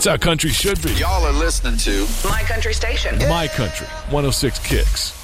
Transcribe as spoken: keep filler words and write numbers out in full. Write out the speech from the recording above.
It's how country should be. Y'all are listening to My Country Station. My Country one oh six Kicks.